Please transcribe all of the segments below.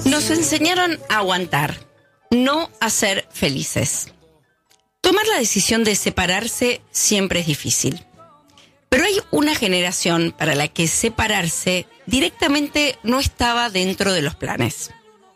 Nos enseñaron a aguantar, no a ser felices. Tomar la decisión de separarse siempre es difícil. Pero hay una generación para la que separarse directamente no estaba dentro de los planes.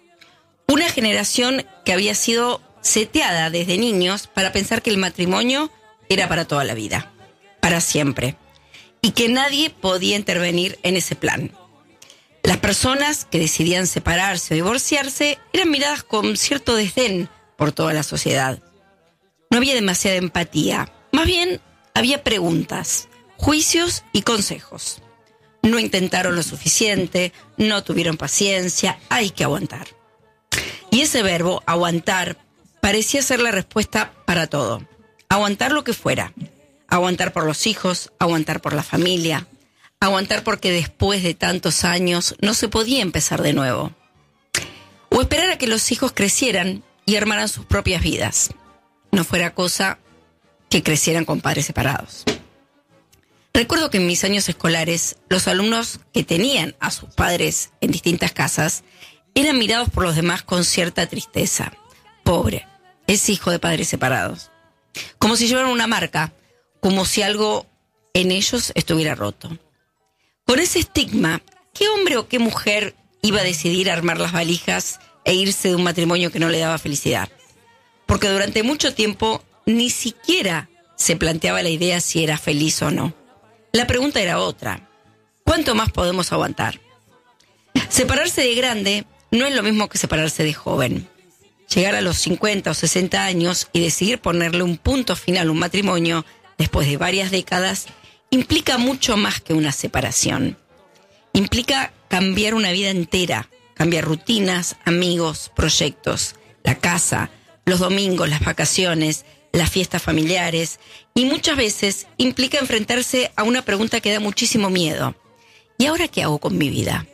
Una generación que había sido seteada desde niños para pensar que el matrimonio era para toda la vida, para siempre, y que nadie podía intervenir en ese plan. Las personas que decidían separarse o divorciarse eran miradas con cierto desdén por toda la sociedad. No había demasiada empatía, más bien había preguntas, juicios y consejos. No intentaron lo suficiente, no tuvieron paciencia, hay que aguantar. Y ese verbo, aguantar, parecía ser la respuesta para todo. Aguantar lo que fuera. Aguantar por los hijos, aguantar por la familia. Aguantar porque después de tantos años no se podía empezar de nuevo. O esperar a que los hijos crecieran y armaran sus propias vidas. No fuera cosa que crecieran con padres separados. Recuerdo que en mis años escolares, los alumnos que tenían a sus padres en distintas casas eran mirados por los demás con cierta tristeza. Pobre, es hijo de padres separados. Como si llevaran una marca, como si algo en ellos estuviera roto. Con ese estigma, ¿qué hombre o qué mujer iba a decidir armar las valijas e irse de un matrimonio que no le daba felicidad? Porque durante mucho tiempo ni siquiera se planteaba la idea si era feliz o no. La pregunta era otra. ¿Cuánto más podemos aguantar? Separarse de grande no es lo mismo que separarse de joven. Llegar a los 50 o 60 años y decidir ponerle un punto final a un matrimonio después de varias décadas implica mucho más que una separación. Implica cambiar una vida entera, cambiar rutinas, amigos, proyectos, la casa, los domingos, las vacaciones, las fiestas familiares, y muchas veces implica enfrentarse a una pregunta que da muchísimo miedo. ¿Y ahora qué hago con mi vida?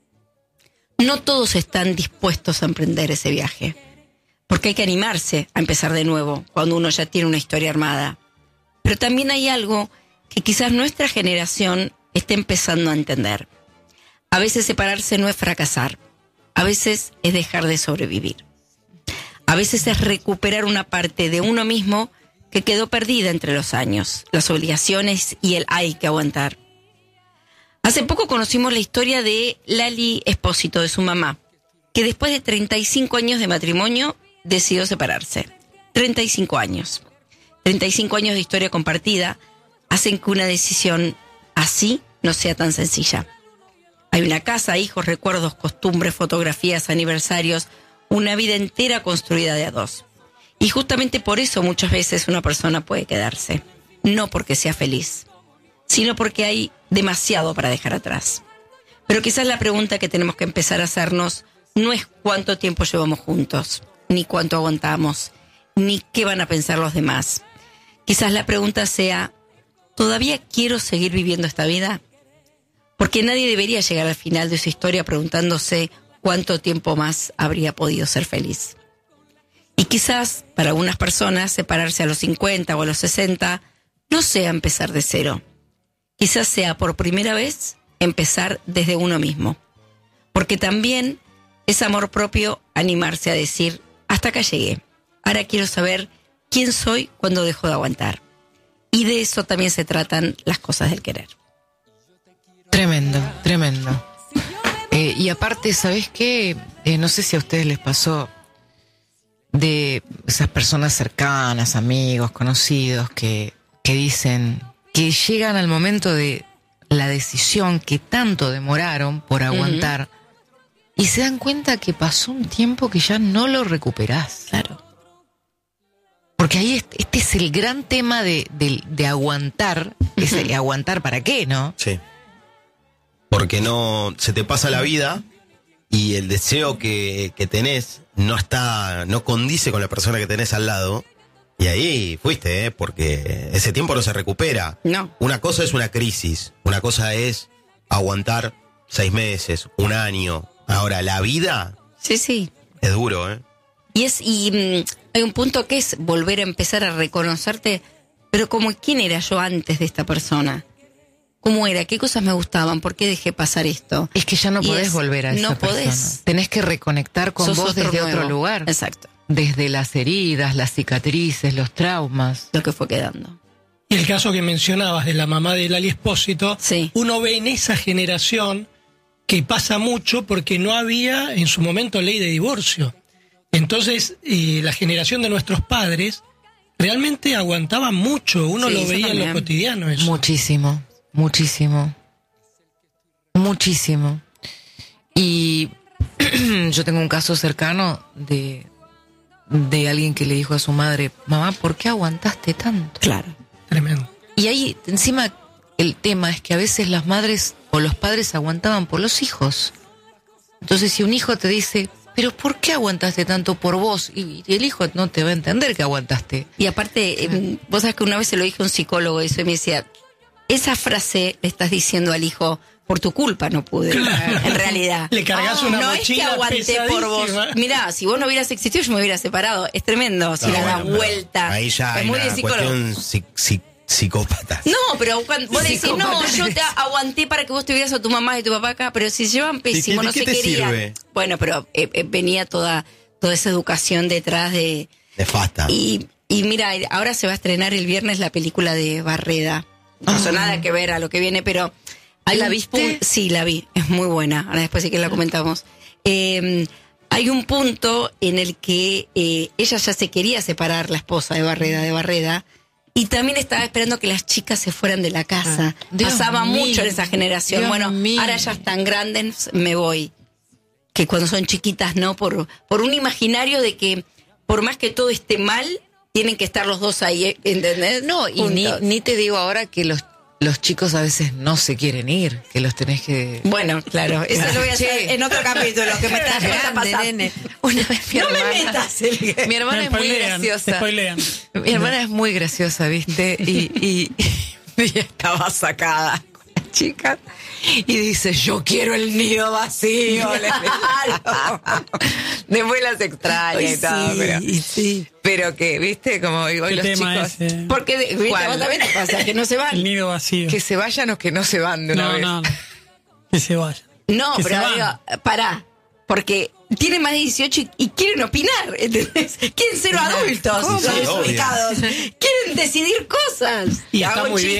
No todos están dispuestos a emprender ese viaje, porque hay que animarse a empezar de nuevo cuando uno ya tiene una historia armada. Pero también hay algo que quizás nuestra generación esté empezando a entender. A veces separarse no es fracasar, a veces es dejar de sobrevivir. A veces es recuperar una parte de uno mismo que quedó perdida entre los años, las obligaciones y el hay que aguantar. Hace poco conocimos la historia de Lali Espósito, de su mamá, que después de 35 años de matrimonio decidió separarse. 35 años. 35 años de historia compartida hacen que una decisión así no sea tan sencilla. Hay una casa, hijos, recuerdos, costumbres, fotografías, aniversarios, una vida entera construida de a dos. Y justamente por eso muchas veces una persona puede quedarse. No porque sea feliz, sino porque hay demasiado para dejar atrás. Pero quizás la pregunta que tenemos que empezar a hacernos no es cuánto tiempo llevamos juntos, ni cuánto aguantamos, ni qué van a pensar los demás. Quizás la pregunta sea, ¿todavía quiero seguir viviendo esta vida? Porque nadie debería llegar al final de su historia preguntándose cuánto tiempo más habría podido ser feliz. Y quizás para algunas personas separarse a los 50 o a los 60 no sea empezar de cero. Quizás sea por primera vez empezar desde uno mismo. Porque también es amor propio animarse a decir, hasta acá llegué. Ahora quiero saber quién soy cuando dejo de aguantar. Y de eso también se tratan las cosas del querer. Tremendo, tremendo. Y aparte, ¿sabés qué? No sé si a ustedes les pasó de esas personas cercanas, amigos, conocidos, que dicen que llegan al momento de la decisión que tanto demoraron por aguantar y se dan cuenta que pasó un tiempo que ya no lo recuperás. Claro. Porque ahí este es el gran tema de aguantar. ¿Aguantar para qué, no? Sí. Porque no se te pasa la vida y el deseo que tenés no condice con la persona que tenés al lado. Y ahí fuiste, porque ese tiempo no se recupera. No. Una cosa es una crisis, una cosa es aguantar 6 meses, un año. Ahora, la vida Sí. es duro, ¿eh? Y hay un punto que es volver a empezar a reconocerte, pero como quién era yo antes de esta persona. cómo era, qué cosas me gustaban, por qué dejé pasar esto. Es que ya no Y podés volver a esa no persona. podés. Tenés que reconectar con Sos vos otro desde nuevo. otro lugar. Exacto, Desde las heridas, las cicatrices, los traumas. lo que fue quedando. Y el caso que mencionabas de la mamá de Lali Espósito, Sí. uno ve en esa generación que pasa mucho porque no había en su momento ley de divorcio. Entonces, la generación de nuestros padres realmente aguantaba mucho, uno Sí, lo eso veía en también. lo cotidiano. Eso. Muchísimo, muchísimo. Muchísimo. Y yo tengo un caso cercano de alguien que le dijo a su madre, mamá, ¿por qué aguantaste tanto? Claro. Tremendo. Y ahí, encima, el tema es que a veces las madres o los padres aguantaban por los hijos. Entonces, si un hijo te dice, pero ¿por qué aguantaste tanto por vos? Y el hijo no te va a entender que aguantaste. Y aparte, vos sabés que una vez se lo dije a un psicólogo eso y me decía, esa frase le estás diciendo al hijo, por tu culpa no pude, en realidad. Le cargas una no es que mochila aguanté por vos. pesadísima. Mirá, si vos no hubieras existido yo me hubiera separado. Es tremendo, si No, la da bueno, pero vuelta. Ahí ya es hay muy de una psicólogo. cuestión psicópata. No, pero cuando vos decís, no, Psicópata. yo te aguanté para que vos tuvieras a tu mamá y tu papá acá, pero si se llevan pésimo, ¿De no qué se te querían. sirve? Bueno, pero venía toda esa educación detrás de... Nefasta. Y mira, ahora se va a estrenar el viernes la película de Barreda. No hizo nada que ver a lo que viene, pero... ¿La viste? Sí, la vi. Es muy buena. Ahora después sí que la comentamos. Hay un punto en el que ella ya se quería separar, la esposa de Barreda, y también estaba esperando que las chicas se fueran de la casa. Dios Pasaba mío. mucho en esa generación. Dios Bueno, mío. ahora ya están grandes, me voy. Que cuando son chiquitas, no, por un imaginario de que por más que todo esté mal, tienen que estar los dos ahí, ¿entendés? No, y Juntos. ni te digo ahora que los chicos a veces no se quieren ir, que los tenés que... Bueno, claro, eso lo voy a hacer Che. en otro capítulo, que me está Grande, pasando. nene. Una vez mi No me hermana... metas, Mi hermana es muy graciosa. Spoilean. Mi hermana es muy graciosa, ¿viste? Y estaba sacada con la chica y dice, yo quiero el nido vacío. Le digo. Después las extraña y todo, pero que, ¿viste? Como hoy ¿Qué los tema chicos... es? Porque ¿viste? ¿Cuál? Vos también te pasa que no se El van. nido vacío. Que se vayan o que no se van de una vez. No. Que se vaya. No, Que pero se digo, van. pará. Porque tienen más de 18 y quieren opinar, ¿entendés? Quieren ser adultos, ¿Cómo? los Sí, obvio. desubicados. Quieren decidir cosas. Y está Hago muy chiste. bien.